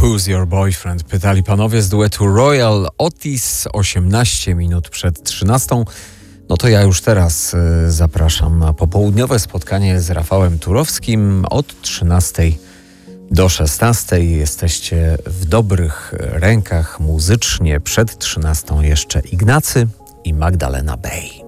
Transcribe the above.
Who's Your Boyfriend? Pytali panowie z duetu Royal Otis 18 minut przed 13. No to ja już teraz zapraszam na popołudniowe spotkanie z Rafałem Turowskim od 13 do 16. Jesteście w dobrych rękach muzycznie. Przed 13 jeszcze Ignacy i Magdalena Bay.